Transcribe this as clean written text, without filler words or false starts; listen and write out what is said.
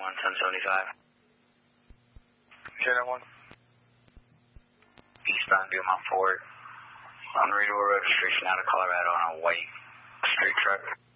1075. Channel 1. Eastbound Dumont Ford. Unreadable registration out of Colorado on a white street truck.